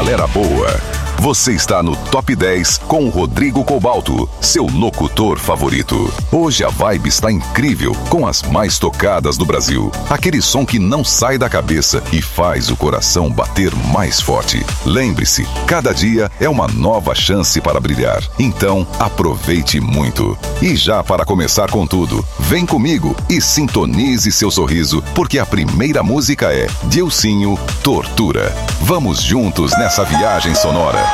galera boa. Você está no Top 10 com o Rodrigo Cobalto, seu locutor favorito. Hoje a vibe está incrível com as mais tocadas do Brasil. Aquele som que não sai da cabeça e faz o coração bater mais forte. Lembre-se, cada dia é uma nova chance para brilhar. Então, aproveite muito. E já para começar com tudo, vem comigo e sintonize seu sorriso, porque a primeira música é Dilsinho, Tortura. Vamos juntos nessa viagem sonora.